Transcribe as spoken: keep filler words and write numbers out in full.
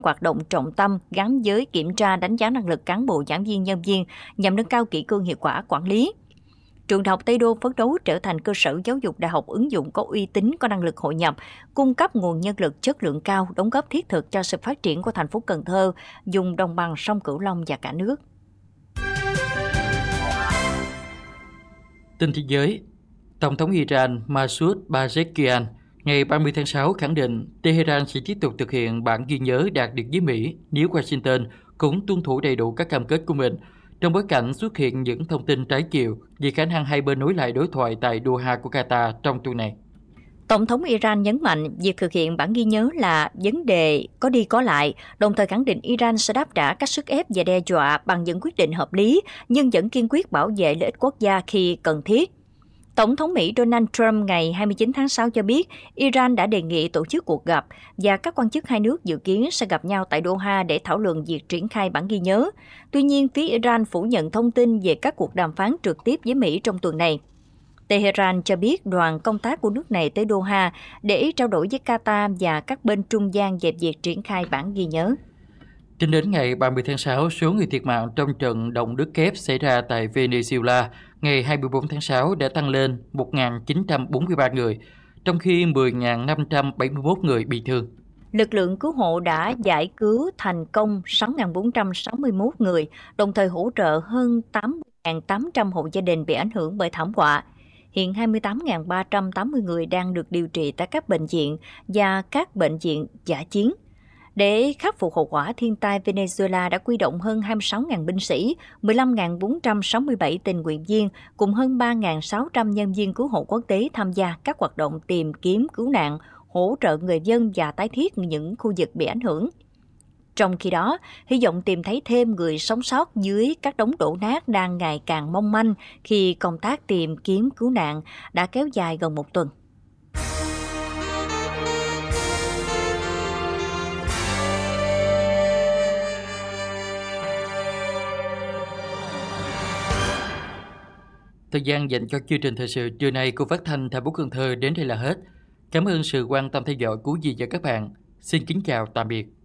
hoạt động trọng tâm gắn với kiểm tra đánh giá năng lực cán bộ giảng viên nhân viên nhằm nâng cao kỷ cương hiệu quả quản lý. Trường Đại học Tây Đô phấn đấu trở thành cơ sở giáo dục đại học ứng dụng có uy tín, có năng lực hội nhập, cung cấp nguồn nhân lực chất lượng cao, đóng góp thiết thực cho sự phát triển của thành phố Cần Thơ, vùng đồng bằng sông Cửu Long và cả nước. Tin thế giới, Tổng thống Iran Masoud Pezeshkian ngày ba mươi tháng sáu khẳng định Tehran sẽ tiếp tục thực hiện bản ghi nhớ đạt được với Mỹ nếu Washington cũng tuân thủ đầy đủ các cam kết của mình, trong bối cảnh xuất hiện những thông tin trái chiều về khả năng hai bên nối lại đối thoại tại Doha của Qatar trong tuần này. Tổng thống Iran nhấn mạnh việc thực hiện bản ghi nhớ là vấn đề có đi có lại, đồng thời khẳng định Iran sẽ đáp trả các sức ép và đe dọa bằng những quyết định hợp lý, nhưng vẫn kiên quyết bảo vệ lợi ích quốc gia khi cần thiết. Tổng thống Mỹ Donald Trump ngày hai mươi chín tháng sáu cho biết Iran đã đề nghị tổ chức cuộc gặp và các quan chức hai nước dự kiến sẽ gặp nhau tại Doha để thảo luận việc triển khai bản ghi nhớ. Tuy nhiên, phía Iran phủ nhận thông tin về các cuộc đàm phán trực tiếp với Mỹ trong tuần này. Tehran cho biết đoàn công tác của nước này tới Doha để trao đổi với Qatar và các bên trung gian về việc triển khai bản ghi nhớ. Tính đến ngày ba mươi tháng sáu, số người thiệt mạng trong trận động đất kép xảy ra tại Venezuela ngày hai mươi tư tháng sáu đã tăng lên một nghìn chín trăm bốn mươi ba người, trong khi mười nghìn năm trăm bảy mươi mốt người bị thương. Lực lượng cứu hộ đã giải cứu thành công sáu nghìn bốn trăm sáu mươi mốt người, đồng thời hỗ trợ hơn tám mươi nghìn tám trăm hộ gia đình bị ảnh hưởng bởi thảm họa. Hiện hai mươi tám nghìn ba trăm tám mươi người đang được điều trị tại các bệnh viện và các bệnh viện dã chiến. Để khắc phục hậu quả thiên tai, Venezuela đã huy động hơn hai mươi sáu nghìn binh sĩ, mười lăm nghìn bốn trăm sáu mươi bảy tình nguyện viên cùng hơn ba nghìn sáu trăm nhân viên cứu hộ quốc tế tham gia các hoạt động tìm kiếm cứu nạn, hỗ trợ người dân và tái thiết những khu vực bị ảnh hưởng. Trong khi đó, hy vọng tìm thấy thêm người sống sót dưới các đống đổ nát đang ngày càng mong manh khi công tác tìm kiếm cứu nạn đã kéo dài gần một tuần. Thời gian dành cho chương trình thời sự trưa nay của Phát thanh Thành phố Cần Thơ đến đây là hết. Cảm ơn sự quan tâm theo dõi của quý vị và các bạn. Xin kính chào tạm biệt.